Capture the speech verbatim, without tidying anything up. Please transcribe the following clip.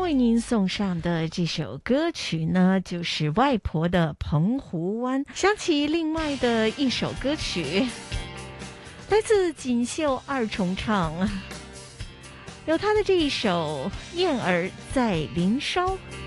为您送上的这首歌曲呢，就是外婆的澎湖湾。想起另外的一首歌曲，来自锦绣二重唱，有他的这一首《燕儿在林梢》。